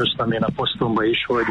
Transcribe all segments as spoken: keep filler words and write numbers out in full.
hangsúlyoztam én a posztomban is, hogy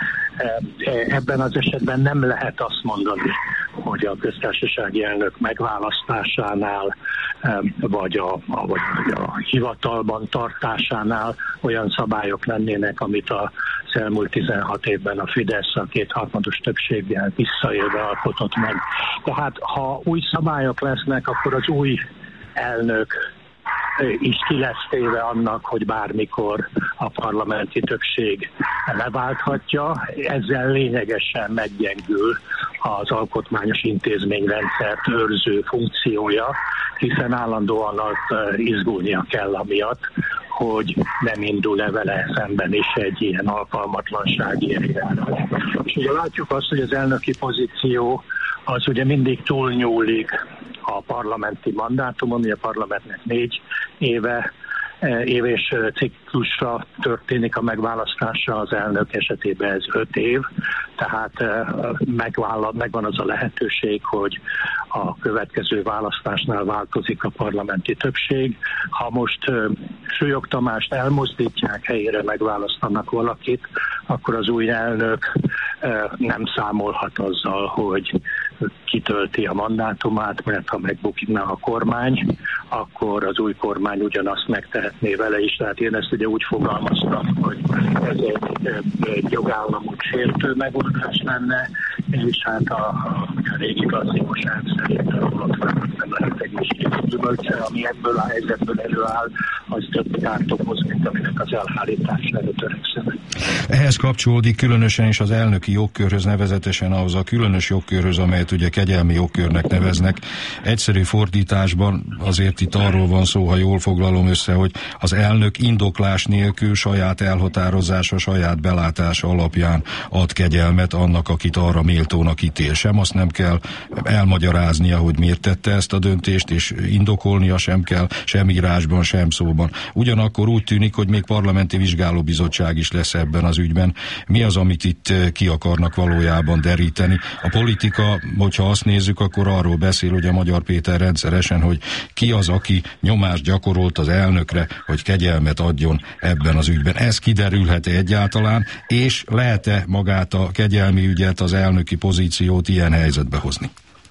ebben az esetben nem lehet azt mondani, hogy a köztársasági elnök megválasztásánál, vagy a, a, vagy a hivatalban tartásánál olyan szabályok lennének, amit a elmúlt tizenhat évben a Fidesz a kétharmados többséggel visszaélve alkotott meg. Tehát ha új szabályok lesznek, akkor az új elnök is ki lesz téve annak, hogy bármikor a parlamenti többség leválthatja. Ezzel lényegesen meggyengül az alkotmányos intézményrendszert őrző funkciója, hiszen állandóan azt izgulnia kell amiatt, hogy nem indul-e vele szemben is egy ilyen alkalmatlansági eljárás. És ugye látjuk azt, hogy az elnöki pozíció az ugye mindig túlnyúlik a parlamenti mandátumon, ugye a parlamentnek négy éve, éves ciklusra történik a megválasztása, az elnök esetében ez öt év, tehát megvan az a lehetőség, hogy a következő választásnál változik a parlamenti többség. Ha most Súlyog Tamást elmozdítják, helyére megválasztanak valakit, akkor az új elnök nem számolhat azzal, hogy kitölti a mandátumát, mert ha megbukna a kormány, akkor az új kormány ugyanazt megtehetné vele is. Tehát én ezt ugye úgy fogalmaztam, hogy ez egy jogállamot sértő megoldás lenne, és hát a, a régi klasszikus elv szerint a dolognak nem lehet egészséges gyümölcse, ami ebből a helyzetből előáll, az több kárt okoz, mint aminek az elhárítására törekszenek. Ehhez kapcsolódik különösen is az elnöki jogkörhöz, nevezetesen ahhoz a különös jogkörhöz, amelyet ugye kegyelmi jogkörnek neveznek. Egyszerű fordításban azért itt arról van szó, ha jól foglalom össze, hogy az elnök indoklás nélkül saját elhatározása, saját belátása alapján ad kegyelmet annak, akit arra méltónak ítél. Sem azt nem kell elmagyaráznia, hogy miért tette ezt a döntést, és indokolnia sem kell, sem írásban, sem szóban. Ugyanakkor úgy tűnik, hogy még parlamenti vizsgálóbizottság is lesz ebben az ügyben. Mi az, amit itt ki akarnak valójában deríteni? A politika, hogyha azt nézzük, akkor arról beszél, hogy a Magyar Péter rendszeresen, hogy ki az, aki nyomást gyakorolt az elnökre, hogy kegyelmet adjon ebben az ügyben. Ez kiderülhet-e egyáltalán, és lehet-e magát a kegyelmi ügyet, az elnöki pozíciót ilyen helyzetbe hozni?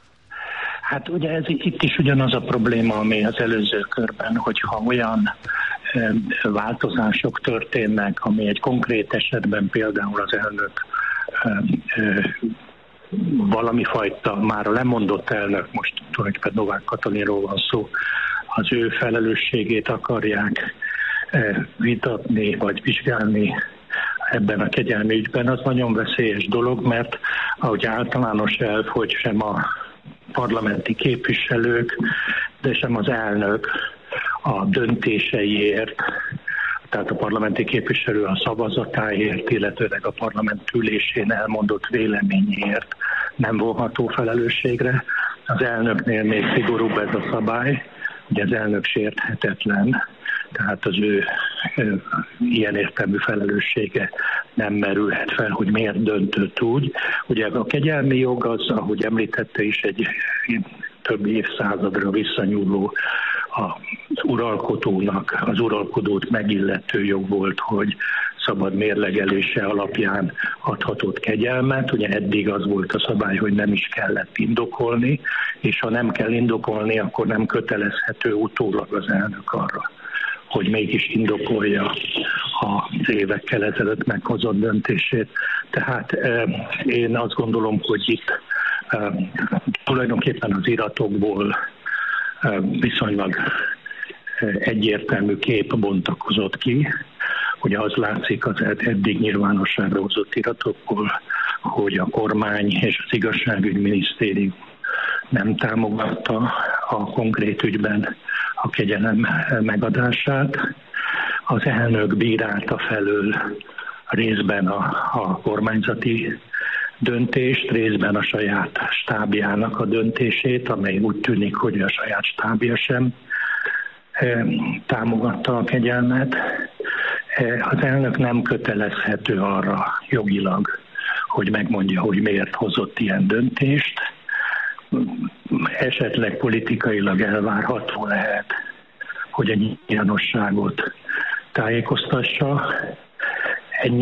Hát ugye ez itt is ugyanaz a probléma, ami az előző körben, hogyha olyan e, változások történnek, ami egy konkrét esetben például az elnök e, e, valami fajta, már a lemondott elnök, most tulajdonképpen Novák Katalinról van szó, az ő felelősségét akarják e, vitatni vagy vizsgálni ebben a kegyelmi ügyben, az nagyon veszélyes dolog, mert ahogy általános elv, hogy sem a parlamenti képviselők, de sem az elnök a döntéseiért, tehát a parlamenti képviselő a szavazatáért, illetőleg a parlament ülésén elmondott véleményéért nem vonható felelősségre. Az elnöknél még szigorúbb ez a szabály, hogy az elnök sérthetetlen, tehát az ő, ő ilyen értelmű felelőssége nem merülhet fel, hogy miért döntött úgy. Ugye a kegyelmi jog az, ahogy említette is, egy több évszázadra visszanyúló az uralkodónak, az uralkodót megillető jog volt, hogy szabad mérlegelése alapján adhatott kegyelmet. Ugye eddig az volt a szabály, hogy nem is kellett indokolni, és ha nem kell indokolni, akkor nem kötelezhető utólag az elnök arra, hogy mégis indokolja az évekkel ezelőtt meghozott döntését. Tehát eh, én azt gondolom, hogy itt eh, tulajdonképpen az iratokból eh, viszonylag eh, egyértelmű kép bontakozott ki, hogy az látszik az eddig nyilvánosságra hozott iratokból, hogy a kormány és az igazságügyminisztérium nem támogatta a konkrét ügyben a kegyelem megadását. Az elnök bírálta felől részben a, a kormányzati döntést, részben a saját stábjának a döntését, amely úgy tűnik, hogy a saját stábja sem e, támogatta a kegyelmet. E, az elnök nem kötelezhető arra jogilag, hogy megmondja, hogy miért hozott ilyen döntést. Esetleg politikailag elvárható lehet, hogy a nyilvánosságot tájékoztassa,